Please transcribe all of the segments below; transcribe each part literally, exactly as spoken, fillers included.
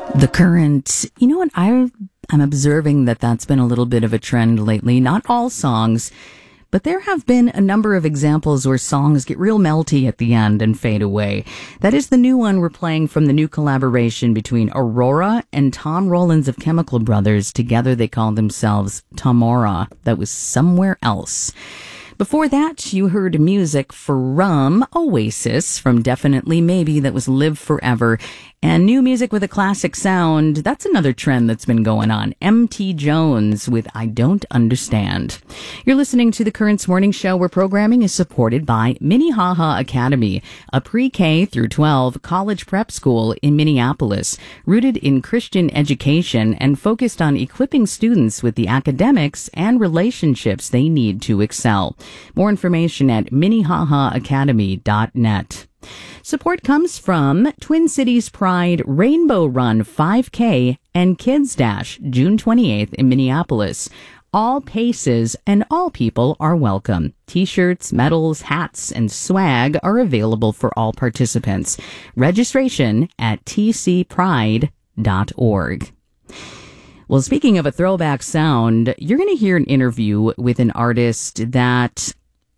The current, you know what, I, I'm observing that that's been a little bit of a trend lately. Not all songs, but there have been a number of examples where songs get real melty at the end and fade away. That is the new one we're playing from the new collaboration between Aurora and Tom Rollins of Chemical Brothers. Together they call themselves Tomorrow. That was Somewhere Else. Before that, you heard music from Oasis, from Definitely Maybe, that was Live Forever, and new music with a classic sound. That's another trend that's been going on. M T Jones with I Don't Understand. You're listening to the Currents Morning Show, where programming is supported by Minnehaha Academy, a pre-K through twelve college prep school in Minneapolis, rooted in Christian education and focused on equipping students with the academics and relationships they need to excel. More information at minnehaha academy dot net. Support comes from Twin Cities Pride Rainbow Run five K and Kids Dash June twenty-eighth in Minneapolis. All paces and all people are welcome. T-shirts, medals, hats, and swag are available for all participants. Registration at t c pride dot org. Well, speaking of a throwback sound, you're going to hear an interview with an artist that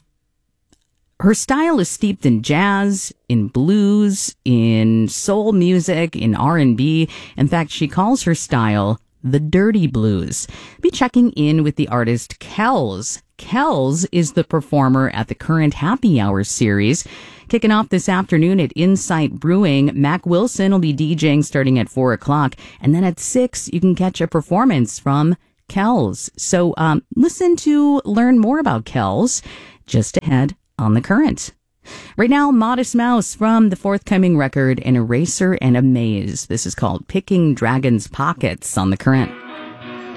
her style is steeped in jazz, in blues, in soul music, in R and B. In fact, she calls her style the dirty blues. Be checking in with the artist Kells. Kells is the performer at the current Happy Hour series. Kicking off this afternoon at Insight Brewing, Mac Wilson will be DJing starting at four o'clock. And then at six, you can catch a performance from Kells. So um, listen to learn more about Kells just ahead on The Current. Right now, Modest Mouse from the forthcoming record, An Eraser and a Maze. This is called Picking Dragon's Pockets on The Current.